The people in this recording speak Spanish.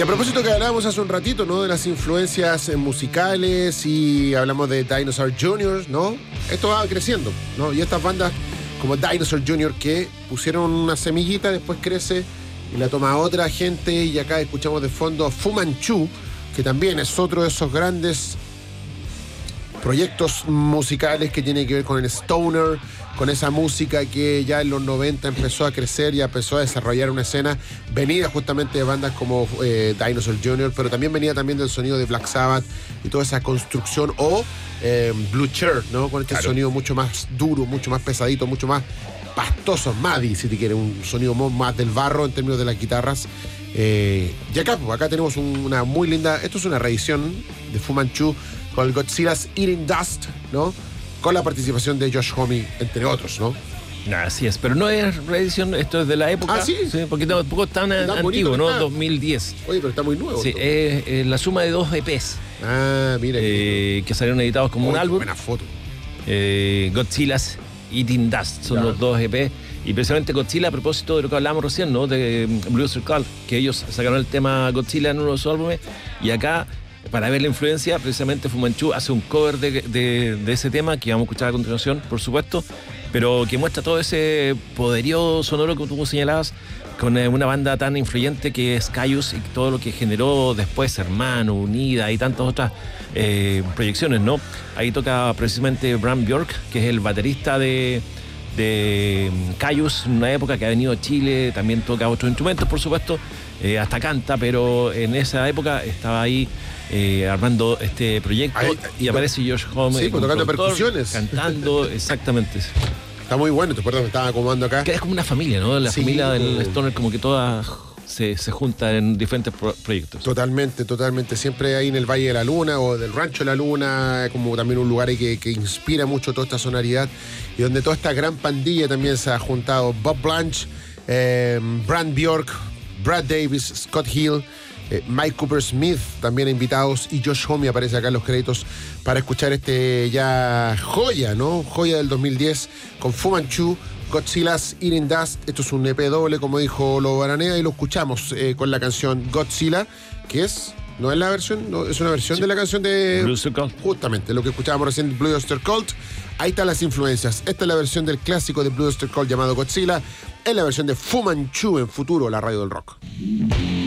Y a propósito que hablábamos hace un ratito, ¿no? De las influencias musicales y hablamos de Dinosaur Jr., ¿no? Esto va creciendo, ¿no? Y estas bandas como Dinosaur Jr. que pusieron una semillita, después crece y la toma otra gente. Y acá escuchamos de fondo Fu Manchu, que también es otro de esos grandes proyectos musicales que tiene que ver con el stoner, con esa música que ya en los 90 empezó a crecer y empezó a desarrollar una escena venida justamente de bandas como Dinosaur Jr., pero también venía también del sonido de Black Sabbath y toda esa construcción, o Blue Cheer, ¿no? Con este sonido mucho más duro, mucho más pesadito, mucho más pastoso, Maddie, si te quieres, un sonido más del barro en términos de las guitarras. Y acá tenemos una muy linda, esto es una reedición de Fu Manchu con el Godzilla's Eating Dust, ¿no? Con la participación de Josh Homme, entre otros, ¿no? Así es, pero no es reedición, esto es de la época. Ah, sí. Porque tampoco es tan antiguo, ¿no? 2010. Oye, pero está muy nuevo. Sí, es la suma de 2 EPs. Ah, mira. Que salieron editados como un álbum. Buena foto. Godzilla's Eating Dust son los 2 EPs. Y precisamente Godzilla, a propósito de lo que hablábamos recién, ¿no? De Blue Oyster Cult, que ellos sacaron el tema Godzilla en uno de sus álbumes. Y acá, para ver la influencia, precisamente Fu Manchu hace un cover de ese tema que vamos a escuchar a continuación, por supuesto, pero que muestra todo ese poderío sonoro que tú señalabas con una banda tan influyente que es Kyuss y todo lo que generó después Hermano, Unida y tantas otras proyecciones, ¿no? Ahí toca precisamente Bram Bjork, que es el baterista de Kyuss, en una época que ha venido a Chile, también toca otros instrumentos, por supuesto, hasta canta, pero en esa época estaba ahí armando este proyecto y aparece Josh Homme, sí, tocando percusiones, cantando, exactamente. Está muy bueno, te acuerdas, me estaba acomodando acá. Que es como una familia, ¿no? La familia del stoner, como que toda se junta en diferentes proyectos. Totalmente. Siempre ahí en el Valle de la Luna o del Rancho de la Luna, como también un lugar ahí que inspira mucho toda esta sonoridad y donde toda esta gran pandilla también se ha juntado. Bob Blanche, Bram Bjork, Brad Davis, Scott Hill, Mike Cooper Smith también invitados, y Josh Homme aparece acá en los créditos para escuchar ya joya, ¿no? Joya del 2010 con Fu Manchu, Godzilla's Eating Dust. Esto es un EP doble, como dijo Lobo Baranea, y lo escuchamos con la canción Godzilla, que no es la versión, no, es una versión de la canción de Blue Oyster Cult. Justamente, lo que escuchábamos recién, Blue Oyster Cult. Ahí están las influencias. Esta es la versión del clásico de Blue Oyster Cult llamado Godzilla. Es la versión de Fu Manchu en Futuro, la radio del rock.